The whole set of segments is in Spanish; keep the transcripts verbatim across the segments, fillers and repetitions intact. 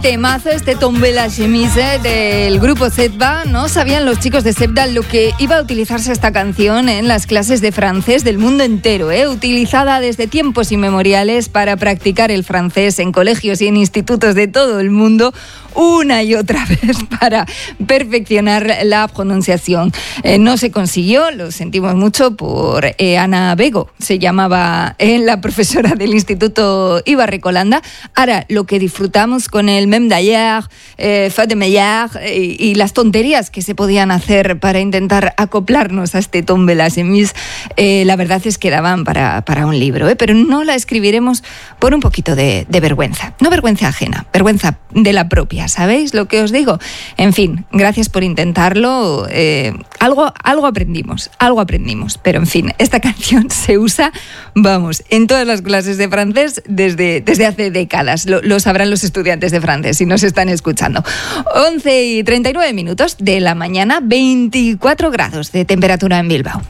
Temazo, este Tombe la chemise del grupo Sebda. No sabían los chicos de Sebda lo que iba a utilizarse esta canción en las clases de francés del mundo entero, ¿eh? Utilizada desde tiempos inmemoriales para practicar el francés en colegios y en institutos de todo el mundo, una y otra vez para perfeccionar la pronunciación. Eh, no se consiguió, lo sentimos mucho por eh, Ana Bego, se llamaba eh, la profesora del Instituto Ibarrecolanda. Ahora, lo que disfrutamos con el même d'ailleurs, eh, fa de meilleur eh, y las tonterías que se podían hacer para intentar acoplarnos a este Tombe la chemise, eh, la verdad es que daban para, para un libro, ¿eh? Pero no la escribiremos por un poquito de, de vergüenza. No vergüenza ajena, vergüenza de la propia, ¿sabéis lo que os digo? En fin, gracias por intentarlo. Eh, algo, algo aprendimos, algo aprendimos. Pero en fin, esta canción se usa, vamos, en todas las clases de francés desde, desde hace décadas. Lo, lo sabrán los estudiantes de francés si nos están escuchando. once y treinta y nueve minutos de la mañana, veinticuatro grados de temperatura en Bilbao.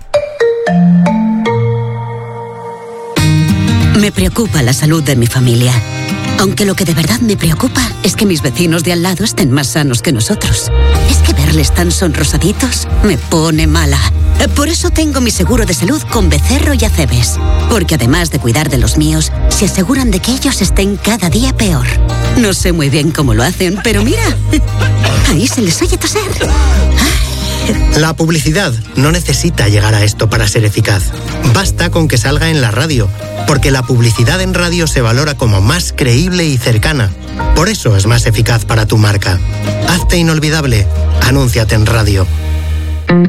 Me preocupa la salud de mi familia. Aunque lo que de verdad me preocupa es que mis vecinos de al lado estén más sanos que nosotros. Es que verles tan sonrosaditos me pone mala. Por eso tengo mi seguro de salud con Becerro y Acebes. Porque además de cuidar de los míos, se aseguran de que ellos estén cada día peor. No sé muy bien cómo lo hacen, pero mira, ahí se les oye toser. La publicidad no necesita llegar a esto para ser eficaz. Basta con que salga en la radio, porque la publicidad en radio se valora como más creíble y cercana. Por eso es más eficaz para tu marca. Hazte inolvidable. Anúnciate en radio.